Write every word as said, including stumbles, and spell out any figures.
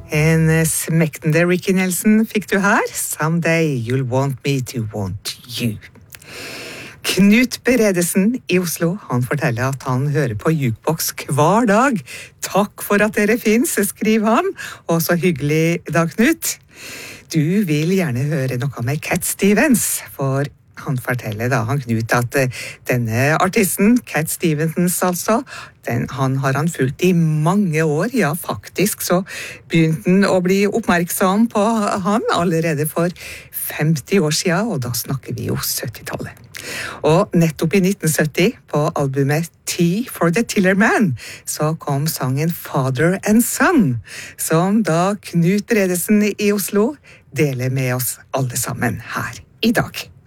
En smektende Ricky Nelson fikk du her. Someday you'll want me to want you. Knut Beredesen i Oslo, han forteller at han hører på Jukebox hver dag. Takk for at dere finnes, skriver han. Og så hyggelig da, Knut. Du vil gjerne høre noe med Cat Stevens, for han forteller da, han Knut, at denne artisten, Cat Stevens altså, den, han har han fulgt i mange år. Ja, faktisk så begynte han å bli oppmerksom på han allerede for femti år siden, og da snakker vi jo syttitallet. Og nettopp i nitten sytti, på albumet Tea for the Tillerman, så kom sangen Father and Son, som da Knut Beredesen i Oslo deler med oss alle sammen her i dag.